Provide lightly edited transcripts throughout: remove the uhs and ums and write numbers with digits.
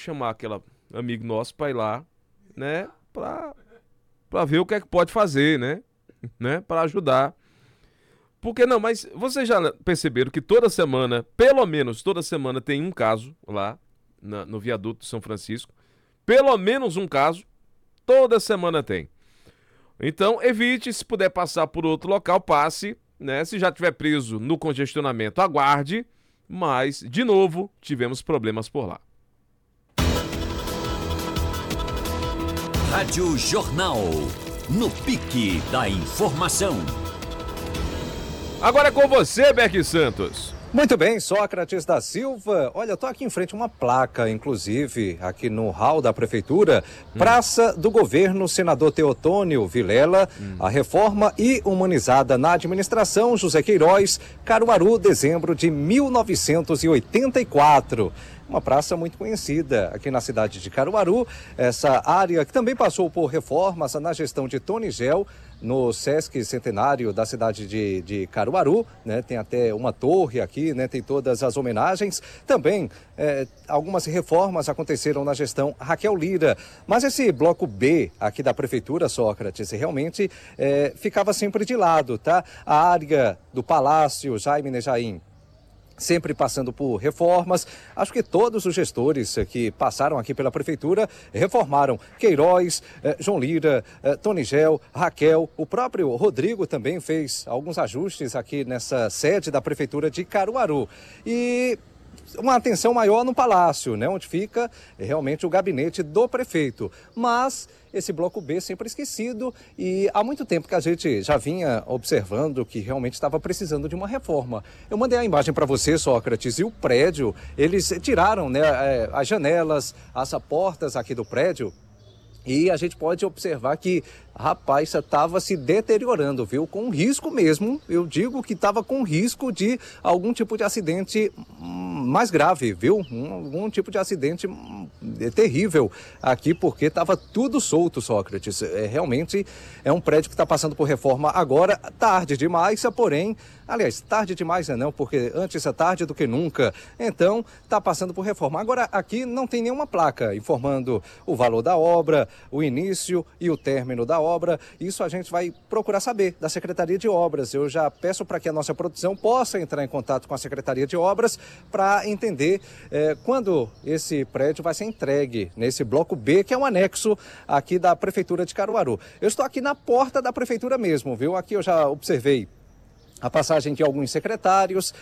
chamar aquele amigo nosso para ir lá, né? Para ver o que é que pode fazer, né? Para ajudar. Porque não, mas vocês já perceberam que toda semana, pelo menos toda semana, tem um caso lá no viaduto de São Francisco. Pelo menos um caso, toda semana tem. Então, evite, se puder passar por outro local, passe, né? Se já estiver preso no congestionamento, aguarde. Mas, de novo, tivemos problemas por lá. Rádio Jornal, no pique da informação. Agora é com você, Beck Santos. Muito bem, Sócrates da Silva. Olha, eu tô aqui em frente a uma placa, inclusive, aqui no hall da Prefeitura. Praça do Governo, Senador Teotônio Vilela. A reforma e humanizada na administração José Queiroz, Caruaru, dezembro de 1984. Uma praça muito conhecida aqui na cidade de Caruaru. Essa área que também passou por reformas na gestão de Tony Gel, no Sesc Centenário da cidade de Caruaru, né? Tem até uma torre aqui, né? Tem todas as homenagens. Também algumas reformas aconteceram na gestão Raquel Lira. Mas esse bloco B aqui da Prefeitura, Sócrates, realmente ficava sempre de lado, tá? A área do Palácio Jaime Nejaim, sempre passando por reformas. Acho que todos os gestores que passaram aqui pela Prefeitura reformaram. Queiroz, João Lira, Tony Gel, Raquel, o próprio Rodrigo também fez alguns ajustes aqui nessa sede da Prefeitura de Caruaru. E uma atenção maior no Palácio, né, onde fica realmente o gabinete do prefeito. Mas esse bloco B sempre esquecido e há muito tempo que a gente já vinha observando que realmente estava precisando de uma reforma. Eu mandei a imagem para você, Sócrates, e o prédio, eles tiraram, né, as janelas, as portas aqui do prédio. E a gente pode observar que, rapaz, estava se deteriorando, viu? Com risco mesmo, eu digo que estava com risco de algum tipo de acidente mais grave, viu? Algum tipo de acidente terrível aqui, porque estava tudo solto, Sócrates. Realmente é um prédio que está passando por reforma agora, tarde demais, porém, aliás, tarde demais não, porque antes é tarde do que nunca. Então, está passando por reforma. Agora, aqui não tem nenhuma placa informando o valor da obra, o início e o término da obra. Isso a gente vai procurar saber da Secretaria de Obras. Eu já peço para que a nossa produção possa entrar em contato com a Secretaria de Obras para entender quando esse prédio vai ser entregue nesse bloco B, que é um anexo aqui da Prefeitura de Caruaru. Eu estou aqui na porta da Prefeitura mesmo, viu? Aqui eu já observei a passagem de alguns secretários,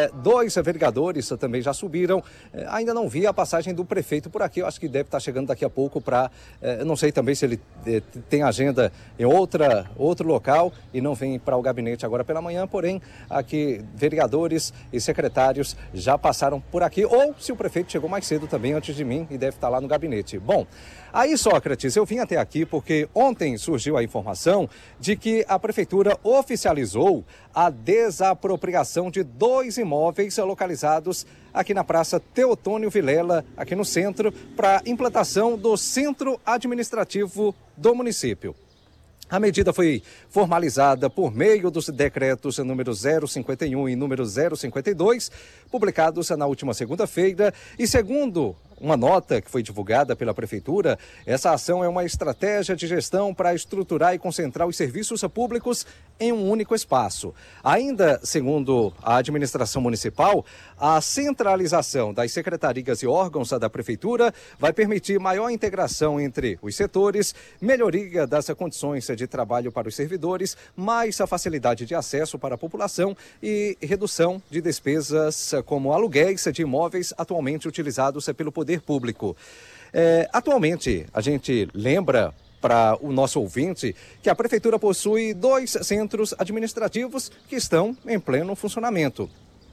2 vereadores também já subiram. Ainda não vi a passagem do prefeito por aqui, eu acho que deve estar chegando daqui a pouco para... não sei também se ele tem agenda em outro local e não vem para o gabinete agora pela manhã, porém aqui vereadores e secretários já passaram por aqui, ou se o prefeito chegou mais cedo também antes de mim e deve estar lá no gabinete. Bom, aí, Sócrates, eu vim até aqui porque ontem surgiu a informação de que a Prefeitura oficializou a desapropriação de 2 imóveis localizados aqui na Praça Teotônio Vilela, aqui no centro, para implantação do Centro Administrativo do município. A medida foi formalizada por meio dos decretos número 051 e número 052, publicados na última segunda-feira, e segundo uma nota que foi divulgada pela Prefeitura, essa ação é uma estratégia de gestão para estruturar e concentrar os serviços públicos em um único espaço. Ainda segundo a administração municipal, a centralização das secretarias e órgãos da Prefeitura vai permitir maior integração entre os setores, melhoria das condições de trabalho para os servidores, mais a facilidade de acesso para a população e redução de despesas como aluguéis de imóveis atualmente utilizados pelo poder público. Atualmente, a gente lembra para o nosso ouvinte que a Prefeitura possui 2 centros administrativos que estão em pleno funcionamento.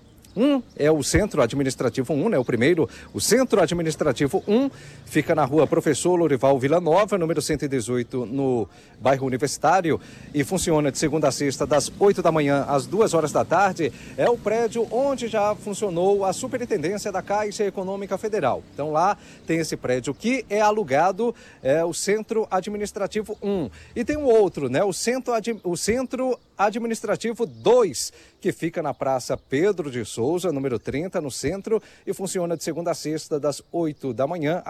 Um é o Centro Administrativo 1, né? O primeiro, o Centro Administrativo 1, fica na rua Professor Lorival Villanova, número 118, no bairro Universitário, e funciona de segunda a sexta, das 8 da manhã às 2 horas da tarde. É o prédio onde já funcionou a Superintendência da Caixa Econômica Federal. Então lá tem esse prédio que é alugado, o Centro Administrativo 1. E tem um outro, né? O Centro Administrativo 2, que fica na Praça Pedro de Souza, número 30, no centro, e funciona de segunda a sexta, das 8 da manhã